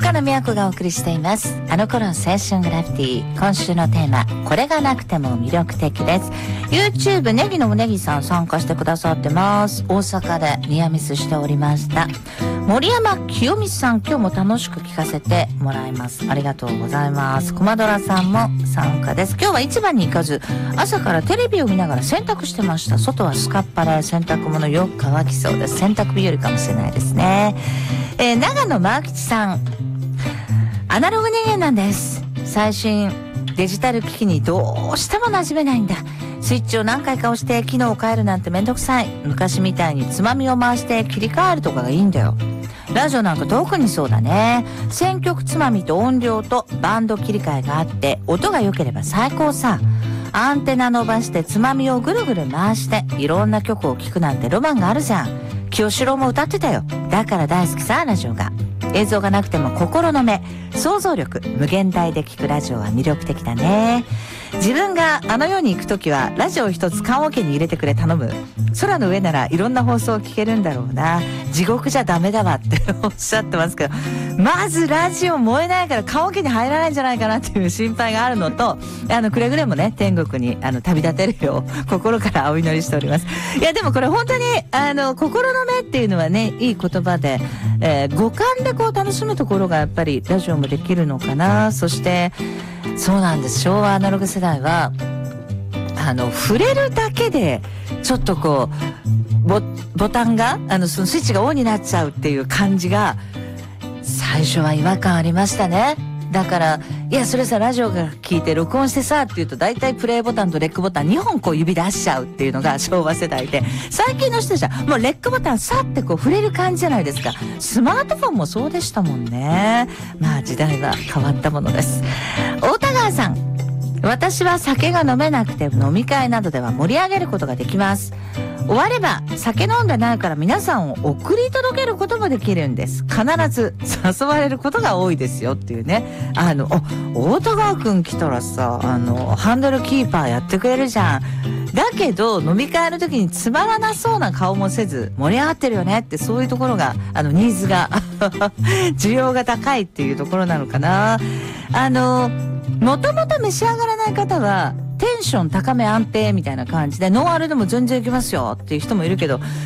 岡野美和子がお送りしています。あの頃の青春グラフィティ。今週のテーマ、これがなくても魅力的です。 YouTube ネギのおネギさん参加してくださってます。大阪でニアミスしておりました。森山清美さん、今日も楽しく聞かせてもらいます。ありがとうございます。コマドラさんも参加です。今日は市場に行かず、朝からテレビを見ながら洗濯してました。外はスカッパで洗濯物よく乾きそうです。洗濯日和かもしれないですね。長野真吉さん、アナログ人間なんです。最新デジタル機器にどうしても馴染めないんだ。スイッチを何回か押して機能を変えるなんてめんどくさい。昔みたいにつまみを回して切り替えるとかがいいんだよ。ラジオなんか特にそうだね。選曲つまみと音量とバンド切り替えがあって音が良ければ最高さ。アンテナ伸ばしてつまみをぐるぐる回していろんな曲を聴くなんてロマンがあるじゃん。清志郎も歌ってたよ。だから大好きさ、ラジオが。映像がなくても心の目、想像力無限大で聞くラジオは魅力的だね。自分があの世に行くときはラジオ一つ棺桶に入れてくれ頼む。空の上ならいろんな放送を聞けるんだろうな。地獄じゃダメだわっておっしゃってますけど、まずラジオ燃えないから棺桶に入らないんじゃないかなっていう心配があるのと、くれぐれもね天国に旅立てるよう心からお祈りしております。いやでもこれ本当に心の目っていうのはね、いい言葉で、五感でこう楽しむところがやっぱりラジオもできるのかな。そしてそうなんです。昭和アナログ世代は触れるだけでちょっとこうボタンがそのスイッチがオンになっちゃうっていう感じが最初は違和感ありましたね。だからいやそれさラジオが聞いて録音してさって言うと大体プレイボタンとレックボタン2本こう指出しちゃうっていうのが昭和世代で、最近の人じゃもうレックボタンさってこう触れる感じじゃないですか。スマートフォンもそうでしたもんね。まあ時代は変わったものです。大田川さん、私は酒が飲めなくて飲み会などでは盛り上げることができます。終われば酒飲んでないから皆さんを送り届けることもできるんです。必ず誘われることが多いですよっていうね。大田川くん来たらさハンドルキーパーやってくれるじゃん。だけど飲み会の時につまらなそうな顔もせず盛り上がってるよねって、そういうところがニーズが需要が高いっていうところなのかな。もともと召し上がらない方はテンション高め安定みたいな感じでノンアルでも全然いけますよっていう人もいるけど、